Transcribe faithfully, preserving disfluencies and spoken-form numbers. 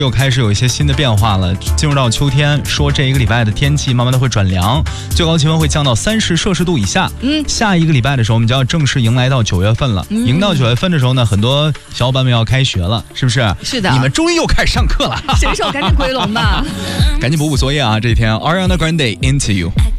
又开始有一些新的变化了，进入到秋天，说这一个礼拜的天气慢慢的会转凉，最高气温会降到三十摄氏度以下。嗯，下一个礼拜的时候，我们就要正式迎来到九月份了。嗯、迎到九月份的时候呢，很多小伙伴们要开学了，是不是？ 是的， 你们终于又开始上课了。 谁手赶紧归拢吧， 赶紧补补作业啊！这一天 ，Ariana Grande Into You。